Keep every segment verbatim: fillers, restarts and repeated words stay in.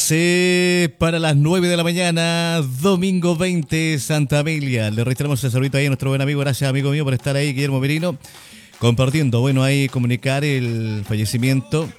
once para las nueve de la mañana, domingo veinte, Santa Amelia. Le reiteramos el saludito ahí a nuestro buen amigo. Gracias, amigo mío, por estar ahí, Guillermo Merino, compartiendo. Bueno, ahí comunicar el fallecimiento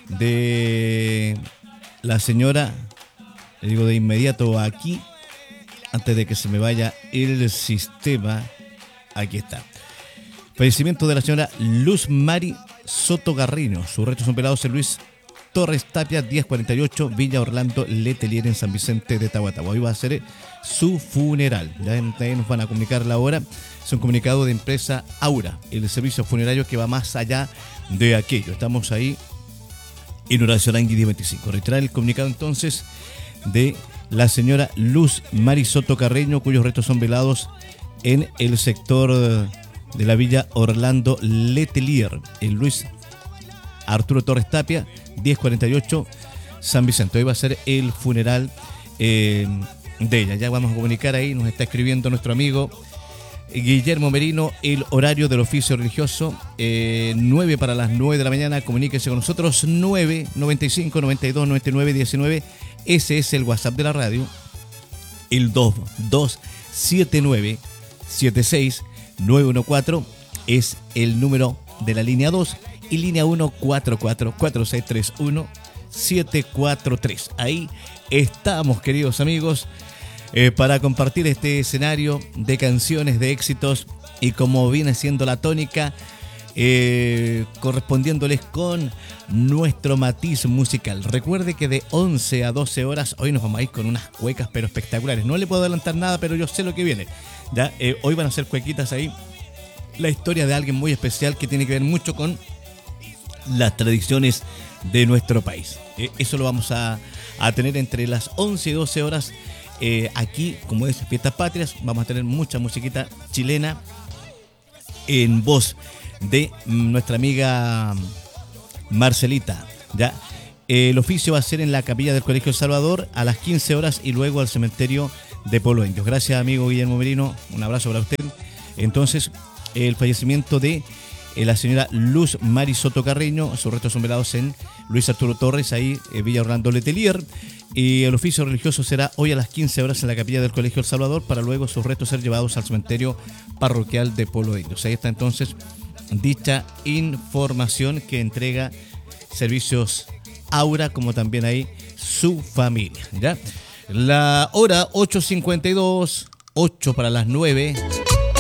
de la señora, le digo de inmediato aquí, antes de que se me vaya el sistema. Aquí está. Fallecimiento de la señora Luz Mari Soto Garriño. Sus restos son velados en Luis Torres Tapia, diez cuarenta y ocho, Villa Orlando Letelier, en San Vicente de Tahuatahua. Hoy va a ser su funeral. Ya nos van a comunicar la hora. Es un comunicado de empresa Aura, el servicio funerario que va más allá de aquello. Estamos ahí en Horacio Arangui diez veinticinco. Reiterar el comunicado entonces de la señora Luz Mari Soto Carreño, cuyos restos son velados en el sector de la Villa Orlando Letelier, en Luis Arturo Torres Tapia, diez cuarenta y ocho, San Vicente. Hoy va a ser el funeral eh, de ella. Ya vamos a comunicar ahí, nos está escribiendo nuestro amigo Guillermo Merino el horario del oficio religioso, eh, nueve para las nueve de la mañana. Comuníquese con nosotros, nueve noventa y cinco noventa y dos noventa y nueve diecinueve. Ese es el WhatsApp de la radio, el dos dos siete nueve siete seis nueve uno cuatro es el número de la línea dos. Y línea uno, cuatro cuatro cuatro seis tres uno siete cuatro tres. Ahí estamos, queridos amigos, eh, para compartir este escenario de canciones, de éxitos, y como viene siendo la tónica, eh, correspondiéndoles con nuestro matiz musical. Recuerde que de once a doce horas hoy nos vamos a ir con unas cuecas pero espectaculares. No le puedo adelantar nada, pero yo sé lo que viene. Ya, eh, hoy van a ser cuequitas ahí. La historia de alguien muy especial que tiene que ver mucho con las tradiciones de nuestro país. Eh, eso lo vamos a, a tener entre las once y doce horas. Eh, aquí, como es Fiestas Patrias, vamos a tener mucha musiquita chilena en voz de nuestra amiga Marcelita. ¿Ya? Eh, el oficio va a ser en la capilla del Colegio El Salvador a las quince horas y luego al cementerio de Pueblo Indios. Gracias, amigo Guillermo Merino. Un abrazo para usted. Entonces, el fallecimiento de la señora Luz Mari Soto Carreño, sus restos son velados en Luis Arturo Torres, ahí en Villa Orlando Letelier, y el oficio religioso será hoy a las quince horas en la capilla del Colegio El Salvador, para luego sus restos ser llevados al cementerio parroquial de Pueblo de Indios. Ahí está entonces dicha información que entrega Servicios Aura, como también ahí su familia. ¿Ya? La hora ocho cincuenta y dos, ocho para las nueve.